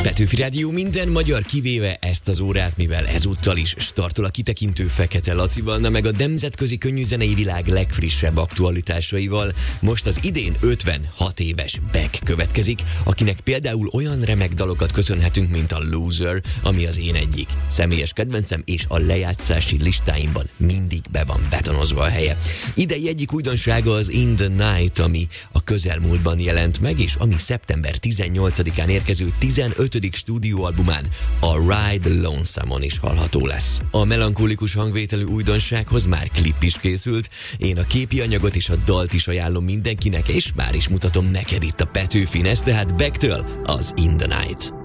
Petőfi Rádió minden magyar kivéve ezt az órát, mivel ezúttal is startol a kitekintő Fekete Lacival, na meg a nemzetközi könnyűzenei világ legfrissebb aktualitásaival. Most az idén 56 éves Beck következik, akinek például olyan remek dalokat köszönhetünk, mint a Loser, ami az én egyik személyes kedvencem, és a lejátszási listáimban mindig be van betonozva a helye. Idei egyik újdonsága az In the Night, ami a közelmúltban jelent meg, és ami szeptember 18-án érkező 15. stúdióalbumán, a Ride Lonesome-on is hallható lesz. A melankolikus hangvételű újdonsághoz már klip is készült, én a képi anyagot és a dalt is ajánlom mindenkinek, és már is mutatom neked itt a Petőfin, ez tehát Becktől az In the Night.